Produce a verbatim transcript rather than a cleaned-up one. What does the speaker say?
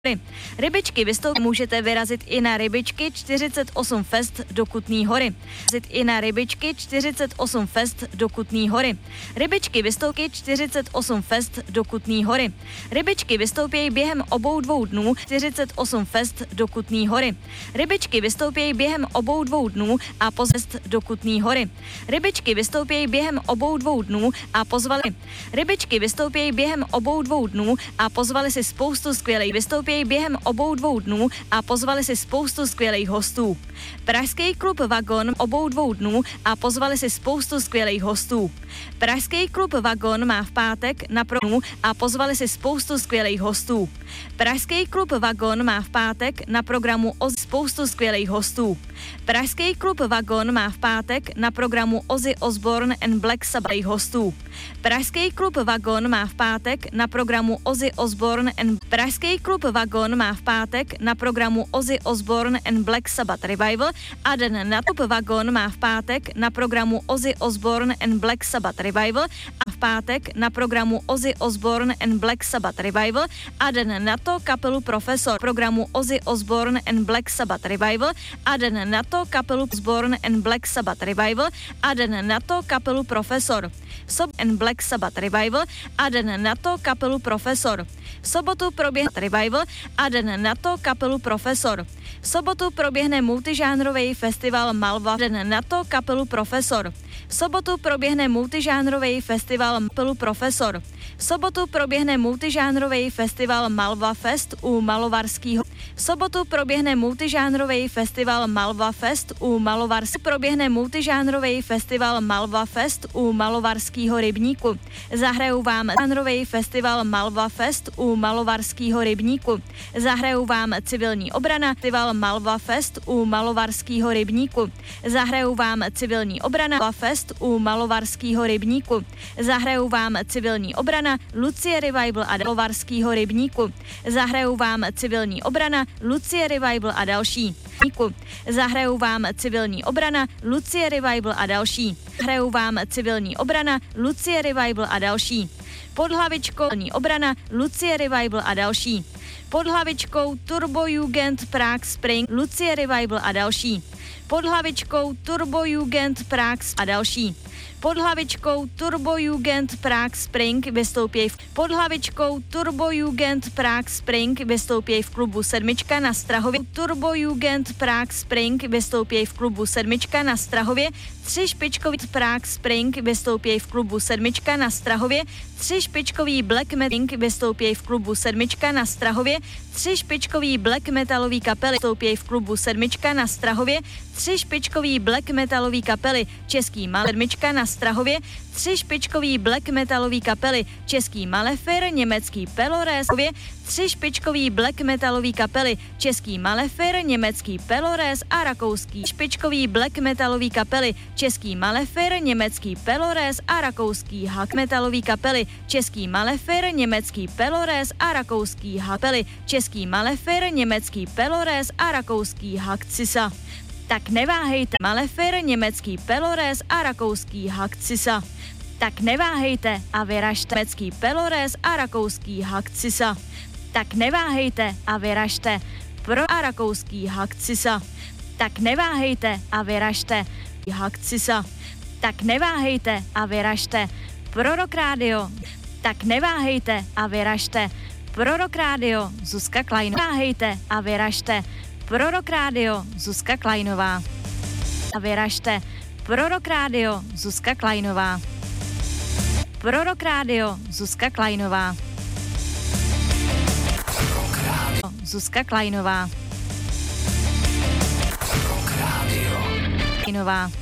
Rybičky vystoupí můžete vyrazit i na Rybičky čtyřicet osm Fest do Kutný Hory. Vyrazit i na Rybičky čtyřicet osm Fest do Kutný Hory. Rybičky vystoupí čtyřicet osm Fest do Kutný Hory. Rybičky vystoupí během obou dvou dnů čtyřicet osm Fest do Kutný Hory. Rybičky vystoupí během obou dvou dnů a pozvest do Kutný Hory. Rybičky vystoupí během obou dvou dnů a pozvali. Rybičky vystoupí během obou dvou dnů a pozvali si spoustu skvělých vystoupí během obou dvou dnů a pozvali si spoustu skvělých hostů. Pražský klub Vagon obou dvou dnů a pozvali si spoustu skvělých hostů. Pražský klub Vagon má v pátek na programu a pozvali si spoustu skvělých hostů. Pražský klub Vagon má v pátek na programu o spoustu skvělých hostů. Pražský klub Vagon má v pátek na programu Ozzy Osbourne and Black Sabbath hostů. Pražský klub Vagon má v pátek na programu Ozzy Osbourne and Pražský klub Vagon má v pátek na programu Ozzy Osbourne and Black Sabbath Revival a den na klub Vagon má v pátek na programu Ozzy Osbourne and Black Sabbath Revival a v pátek na programu Ozzy Osbourne and Black Sabbath Revival a den na to kapelu Profesor programu Ozzy Osbourne and Black Sabbath Revival a den na to kapelu Osbourne and Black Sabbath Revival a den na to kapelu Profesor. Sob and Black Sabbath Revival a den na to kapelu Profesor. V sobotu proběhne Revival a den na to kapelu Profesor. V sobotu proběhne multižánrový festival Malva, den na to kapelu Profesor. V sobotu proběhne multižánrový festival kapelu Profesor. V sobotu proběhne multižánrový festival Malva Fest u Malovarského. V sobotu proběhne multižánrový festival Malva Fest u Malovarského. Proběhne multižánrový festival Malva Fest u Malovarského rybníku. Zahrajou vám žánrový festival Malva Fest u Malovarského rybníku. Zahrajou vám civilní obrana, festival Malva Fest u Malovarského rybníku. Zahrajou vám civilní obrana, Malva Fest u Malovarského rybníku. Zahrajou vám civilní obrana, Lucie Revival a Malovarského rybníku. Zahrajou vám civilní obrana, Lucie Revival a další. Zahrajou vám civilní obrana, Lucie Revival a další. Zahrajou vám civilní obrana, Lucie Revival a další. Pod hlavičkou obrana, Lucie Revival a další. Pod hlavičkou Turbo Jugend Prague Spring, Lucie Revival a další. Pod hlavičkou Turbo Jugend Prague a další. Pod hlavičkou Turbo Jugend Prague Spring vystoupí v pod hlavičkou Turbo Jugend Prague Spring vystoupí v klubu Sedmička na Strahově. Turbo Jugend Prague Spring vystoupí v klubu Sedmička na Strahově. Tři špičkový Prague Spring vystoupí v klubu Sedmička na Strahově. Tři špičkový black metal vystoupí v klubu Sedmička na Strahově. Tři špičkový black metalový kapely vystoupí v klubu Sedmička na Strahově. Tři špičkový black metalový kapely Český Mal Sedmička na Strahově. Tři špičkový black metalový kapely Český Malefer, německý Pelores, tři špičkový black metalový kapely Český Malefer, německý Pelores a rakouský špičkový black metalový kapely Český Malefer, německý Pelores a rakouský hack metalový kapely Český Malefer, německý Pelores a rakouský kapely Český Malefer, německý Pelores a rakouský hack Cisa. Tak neváhejte, Malefer, německý Pelores a rakouský hack Cisa. Tak neváhejte a vyražte německý Pelores a rakouský hack Cisa. Tak neváhejte a vyražte pro a rakouský hack Cisa. Tak neváhejte a vyražte hack Cisa. Tak neváhejte a vyražte Prorok rádio. Tak neváhejte a vyražte Prorok rádio Zuzka Klajnová. Neváhejte a vyražte Prorok rádio Zuzka Klajnová. A vyražte Prorok rádio Zuzka Klajnová. Prorok rádio Zuzka Klajnová. Prorok rádio Zuzka Klajnová. Prorok rádio Klajnová.